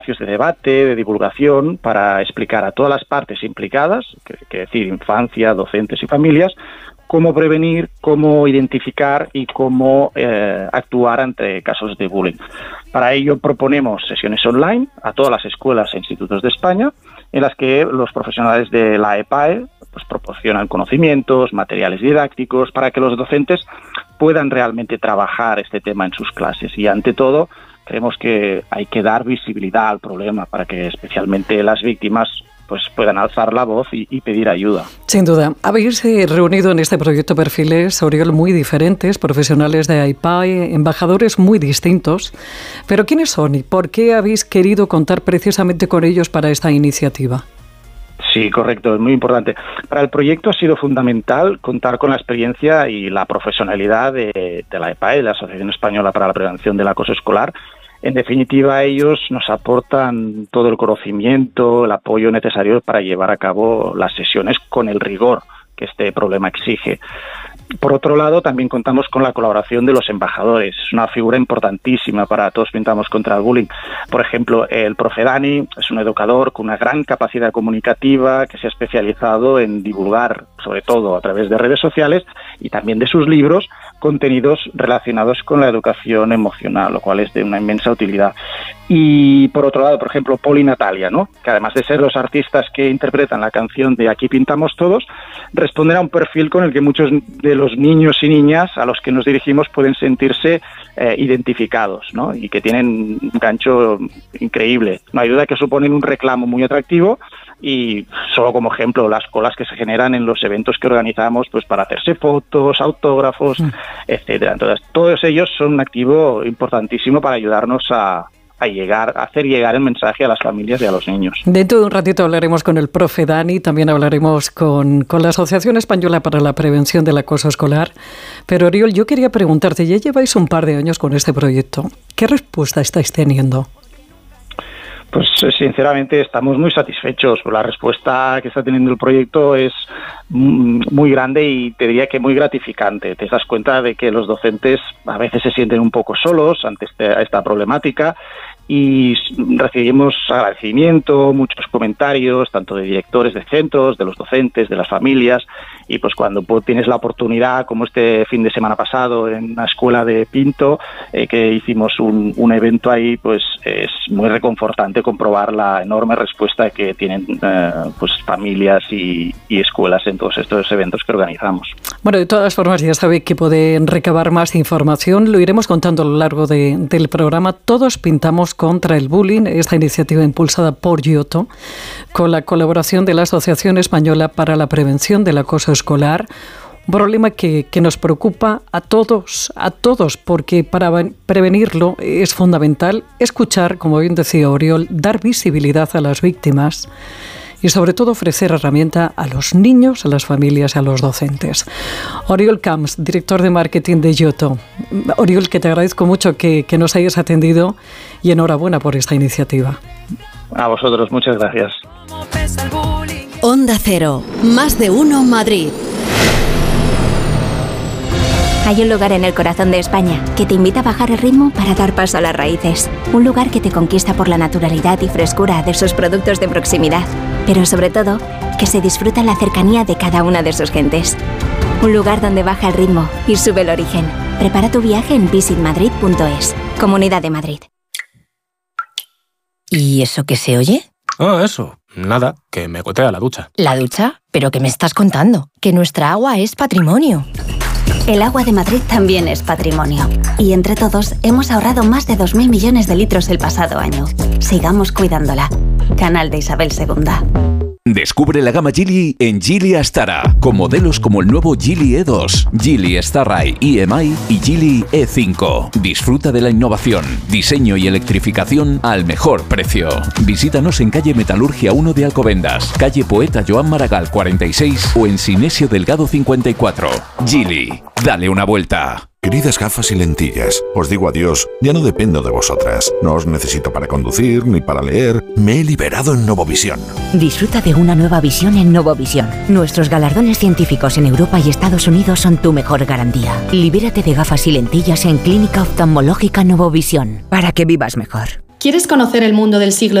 de debate, de divulgación, para explicar a todas las partes implicadas, que decir infancia, docentes y familias, cómo prevenir, cómo identificar y cómo actuar ante casos de bullying. Para ello proponemos sesiones online a todas las escuelas e institutos de España, en las que los profesionales de la EPAE pues proporcionan conocimientos, materiales didácticos, para que los docentes puedan realmente trabajar este tema en sus clases. Y ante todo, creemos que hay que dar visibilidad al problema para que especialmente las víctimas pues puedan alzar la voz y pedir ayuda. Sin duda. Habéis reunido en este proyecto perfiles, Oriol, muy diferentes, profesionales de AIPAE, embajadores muy distintos. Pero ¿quiénes son y por qué habéis querido contar precisamente con ellos para esta iniciativa? Sí, correcto, es muy importante. Para el proyecto ha sido fundamental contar con la experiencia y la profesionalidad de la EPAE, de la Asociación Española para la Prevención del Acoso Escolar. En definitiva, ellos nos aportan todo el conocimiento, el apoyo necesario para llevar a cabo las sesiones con el rigor que este problema exige. Por otro lado, también contamos con la colaboración de los embajadores. Es una figura importantísima para Todos Pintamos contra el Bullying. Por ejemplo, el profe Dani es un educador con una gran capacidad comunicativa que se ha especializado en divulgar, sobre todo a través de redes sociales y también de sus libros, contenidos relacionados con la educación emocional, lo cual es de una inmensa utilidad. Y por otro lado, por ejemplo, Paul y Natalia, ¿no?, que además de ser los artistas que interpretan la canción de Aquí pintamos todos, responden a un perfil con el que muchos de los niños y niñas a los que nos dirigimos pueden sentirse identificados, ¿no?, y que tienen un gancho increíble. No hay duda que suponen un reclamo muy atractivo. Y solo como ejemplo, las colas que se generan en los eventos que organizamos pues para hacerse fotos, autógrafos, etcétera. Entonces, todos ellos son un activo importantísimo para ayudarnos a hacer llegar el mensaje a las familias y a los niños. Dentro de un ratito hablaremos con el profe Dani, también hablaremos con la Asociación Española para la Prevención del Acoso Escolar. Pero, Oriol, yo quería preguntarte, ya lleváis un par de años con este proyecto. ¿Qué respuesta estáis teniendo? Pues sinceramente estamos muy satisfechos. La respuesta que está teniendo el proyecto es muy grande y te diría que muy gratificante. Te das cuenta de que los docentes a veces se sienten un poco solos ante esta problemática y recibimos agradecimiento, muchos comentarios, tanto de directores de centros, de los docentes, de las familias, y pues cuando tienes la oportunidad, como este fin de semana pasado en una escuela de Pinto, que hicimos un evento ahí, pues es muy reconfortante comprobar la enorme respuesta que tienen pues familias y escuelas en todos estos eventos que organizamos. Bueno, de todas formas ya sabe que pueden recabar más información, lo iremos contando a lo largo del programa. Todos pintamos contra el bullying, esta iniciativa impulsada por Giotto, con la colaboración de la Asociación Española para la Prevención del Acoso Escolar. Un problema que nos preocupa a todos, porque para prevenirlo es fundamental escuchar, como bien decía Oriol, dar visibilidad a las víctimas y sobre todo ofrecer herramienta a los niños, a las familias y a los docentes. Oriol Camps, director de marketing de Giotto. Oriol, que te agradezco mucho que nos hayas atendido y enhorabuena por esta iniciativa. A vosotros, muchas gracias. Onda Cero, más de uno Madrid. Hay un lugar en el corazón de España que te invita a bajar el ritmo para dar paso a las raíces. Un lugar que te conquista por la naturalidad y frescura de sus productos de proximidad, pero sobre todo, que se disfruta en la cercanía de cada una de sus gentes. Un lugar donde baja el ritmo y sube el origen. Prepara tu viaje en visitmadrid.es. Comunidad de Madrid. ¿Y eso qué se oye? Ah, eso. Nada, que me gotea la ducha. ¿La ducha? ¿Pero qué me estás contando? Que nuestra agua es patrimonio. El agua de Madrid también es patrimonio. Y entre todos hemos ahorrado más de 2.000 millones de litros el pasado año. Sigamos cuidándola. Canal de Isabel II. Descubre la gama Geely en Geely Astara, con modelos como el nuevo Geely E2, Geely Starray EMI y Geely E5. Disfruta de la innovación, diseño y electrificación al mejor precio. Visítanos en calle Metalurgia 1 de Alcobendas, calle Poeta Joan Maragall 46 o en Sinesio Delgado 54. Geely, dale una vuelta. Queridas gafas y lentillas, os digo adiós, ya no dependo de vosotras. No os necesito para conducir ni para leer. Me he liberado en Novovisión. Disfruta de una nueva visión en Novovisión. Nuestros galardones científicos en Europa y Estados Unidos son tu mejor garantía. Libérate de gafas y lentillas en Clínica Oftalmológica Novovisión, para que vivas mejor. ¿Quieres conocer el mundo del siglo